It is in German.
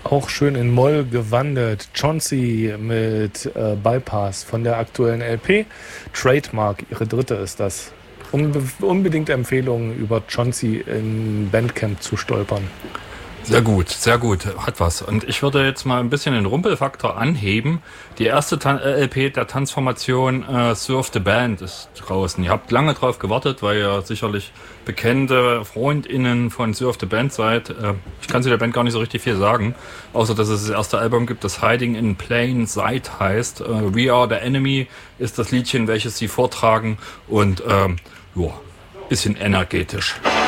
Auch schön in Moll gewandelt. Chauncey mit Bypass von der aktuellen LP. Trademark, ihre dritte ist das. Unbedingt Empfehlung, über Chauncey in Bandcamp zu stolpern. Sehr gut, hat was. Und ich würde jetzt mal ein bisschen den Rumpelfaktor anheben. Die erste LP der Tanzformation Surf the Band ist draußen. Ihr habt lange drauf gewartet, weil ihr sicherlich bekannte FreundInnen von Surf the Band seid. Ich kann zu der Band gar nicht so richtig viel sagen, außer dass es das erste Album gibt, das Hiding in Plain Sight heißt. We Are the Enemy ist das Liedchen, welches sie vortragen und bisschen energetisch.